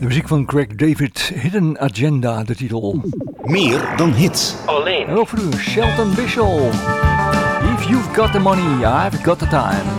muziek van Craig David, Hidden Agenda, de titel. Meer dan hits. Alleen. En ook voor u, Shelton Bishop. If you've got the money, I've got the time.